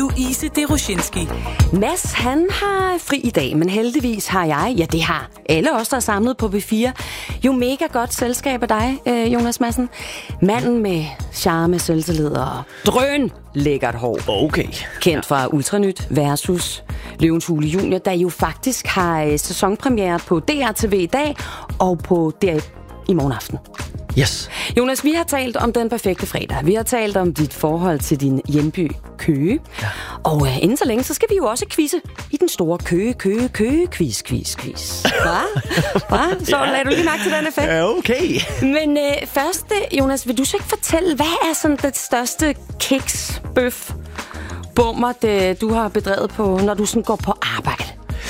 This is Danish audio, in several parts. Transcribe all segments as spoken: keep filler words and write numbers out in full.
Louise Deroshinski. Mads, han har fri i dag, men heldigvis har jeg, ja det har alle os, der er samlet på B fire, jo mega godt selskab af dig, Jonas Madsen. Manden med charme, selvtillid og drøn lækkert hår. Okay. Kendt fra Ultranyt versus Løvens Hule Junior, der jo faktisk har sæsonpremiere på D R T V i dag og på D R i morgen aften. Yes. Jonas, vi har talt om den perfekte fredag. Vi har talt om dit forhold til din hjemby Køge. Ja. Og uh, inden så længe, så skal vi jo også quizze i den store Køge, Køge, Køge, quiz, quiz, quiz. Hva? Hva? Så ja. Lad du lige mærke til den effekt. Ja, okay. Men uh, først, Jonas, vil du så ikke fortælle, hvad er sådan det største kiks, bøf, bummer, det, du har bedrevet på, når du sådan går på arbejde?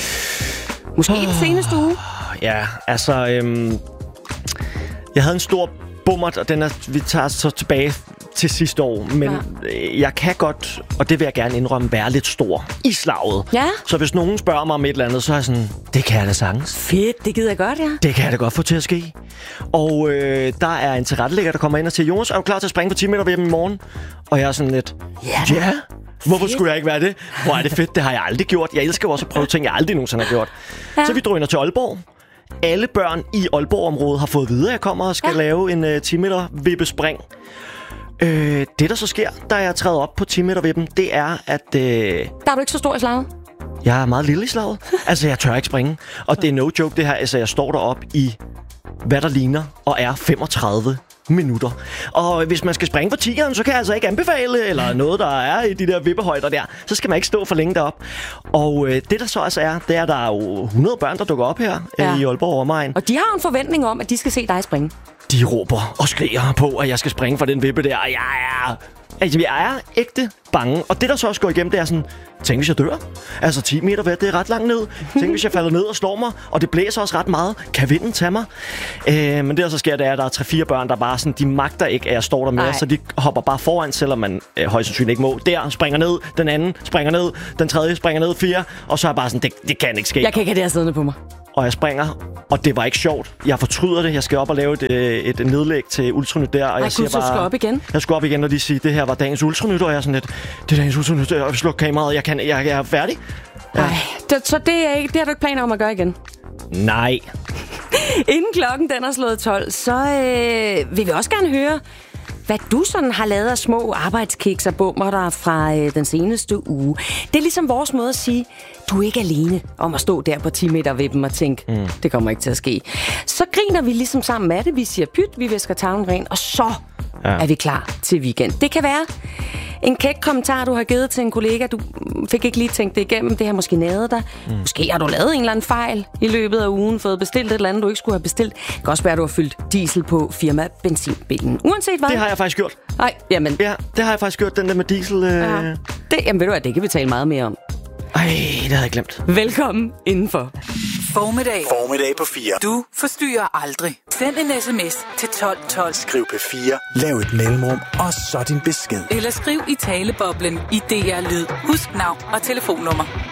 Måske oh. den seneste uge? Ja, altså... Øhm Jeg havde en stor bummert, og den er, vi tager så tilbage til sidste år. Men ja. jeg kan godt, og det vil jeg gerne indrømme, være lidt stor i slaget. Ja. Så hvis nogen spørger mig om et eller andet, så er jeg sådan, det kan jeg da sagtens. Fedt, det gider jeg godt, ja. Det kan jeg da godt få til at ske. Og øh, der er en tilrettelægger, der kommer ind og siger, Jonas, er du klar til at springe på ti meter ved dem i morgen? Og jeg er sådan lidt, ja. Yeah. Hvorfor skulle jeg ikke være det? Hvor er det fedt, det har jeg aldrig gjort. Jeg elsker også at prøve ting, jeg aldrig nogensinde har gjort. Ja. Så vi drøner til Aalborg. Alle børn i Aalborg-området har fået videre, at jeg kommer og skal ja. lave en uh, ti meter vippespring. Øh, det, der så sker, da jeg træder op på ti meter vippen, det er, at... Øh, der er du ikke så stor i slaget? Jeg er meget lille i slaget. Altså, jeg tør ikke springe. Og det er no joke, det her. Altså, jeg står deroppe i, hvad der ligner, og er femogtredive minutter. Og hvis man skal springe på tigeren, så kan jeg altså ikke anbefale, eller noget, der er i de der vippehøjder der. Så skal man ikke stå for længe derop. Og øh, det, der så altså er, det er, at der er jo hundrede børn, der dukker op her ja. i Aalborg og omegn. Og de har en forventning om, at de skal se dig springe. De råber og skriger på, at jeg skal springe fra den vippe der. Og jeg er... Altså, jeg er ægte bange. Og det, der så også går igennem, det er sådan... Tænk, hvis jeg dør? Altså, ti meter ved, det er ret langt ned. Tænk, hvis jeg falder ned og slår mig. Og det blæser også ret meget. Kan vinden tage mig? Øh, men det, der så sker, det er, at der er tre fire børn, der bare sådan... De magter ikke, at jeg står der med. Ej. Så de hopper bare foran, selvom man øh, højst sandsynligt ikke må. Der springer ned. Den anden springer ned. Den tredje springer ned. Fire. Og så er jeg bare sådan... Det, det kan ikke ske. Jeg kan ikke have det her siddende på mig. Og jeg springer, og det var ikke sjovt. Jeg fortryder det. Jeg skal op og lave et, et nedlæg til Ultranyt der. Og Ej, jeg siger bare... skal op igen? Jeg skal op igen, og de siger, det her var dagens Ultranyt. Og jeg er sådan lidt, det er dagens Ultranyt. Jeg slukker kameraet. Jeg, kan, jeg, jeg er færdig. Ja. Ej, det, så det, er ikke, det har du ikke planer om at gøre igen? Nej. Inden klokken den er slået tolv, så øh, vil vi også gerne høre, hvad du sådan har lavet af små arbejdskiks og bummer der fra øh, den seneste uge. Det er ligesom vores måde at sige, du er ikke alene om at stå der på ti meter vippen og tænke, mm. det kommer ikke til at ske. Så griner vi ligesom sammen med det. Vi siger pyt, vi visker tavlen ren, og så ja. er vi klar til weekend. Det kan være en kæk kommentar, du har givet til en kollega. Du fik ikke lige tænkt det igennem. Det har måske nadet dig. Mm. Måske har du lavet en eller anden fejl i løbet af ugen, fået bestilt et eller andet, du ikke skulle have bestilt. Det kan også være, at du har fyldt diesel på firma benzinbilen. Uanset hvad. Det har jeg faktisk gjort. Nej, jamen. Ja, det har jeg faktisk gjort, den der med diesel. Øh... Ja. Det, jamen ved du hvad, det kan vi tale meget mere om. Ej, det havde jeg glemt. Velkommen indenfor. Formiddag. Formiddag på fire. Du forstyrrer aldrig. Send en sms til tolv tolv. Skriv P fire. Lav et mellemrum, og så din besked. Eller skriv i taleboblen i D R Lyd. Husk navn og telefonnummer.